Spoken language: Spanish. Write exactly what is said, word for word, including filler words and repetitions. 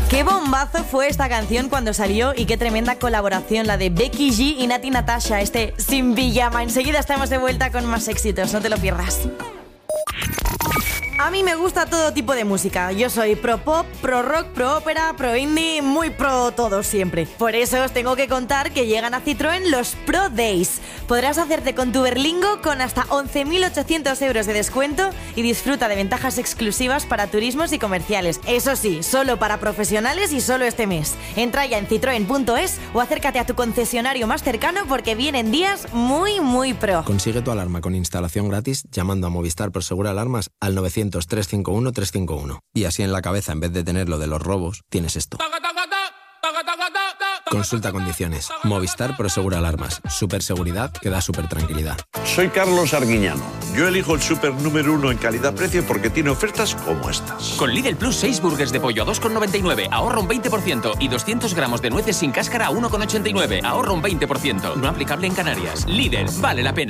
Qué bombazo fue esta canción cuando salió y qué tremenda colaboración la de Becky G y Nati Natasha, este Sin Pijama. Enseguida estamos de vuelta con más éxitos, no te lo pierdas. A mí me gusta todo tipo de música. Yo soy pro pop, pro rock, pro ópera, pro indie, muy pro todo siempre. Por eso os tengo que contar que llegan a Citroën los Pro Days. Podrás hacerte con tu Berlingo con hasta once mil ochocientos euros de descuento y disfruta de ventajas exclusivas para turismos y comerciales. Eso sí, solo para profesionales y solo este mes. Entra ya en citroen punto es o acércate a tu concesionario más cercano porque vienen días muy, muy pro. Consigue tu alarma con instalación gratis llamando a Movistar Prosegur Alarmas al novecientos, trescientos cincuenta y uno, trescientos cincuenta y uno. Y así en la cabeza, en vez de tener lo de los robos, tienes esto. Consulta condiciones. Movistar Prosegur Alarmas. Superseguridad que da super tranquilidad. Soy Carlos Arguiñano. Yo elijo el super número uno en calidad-precio porque tiene ofertas como estas. Con Lidl Plus, seis burgers de pollo a dos con noventa y nueve, ahorra un veinte por ciento. Y doscientos gramos de nueces sin cáscara a uno con ochenta y nueve, ahorra un veinte por ciento. No aplicable en Canarias. Lidl, vale la pena.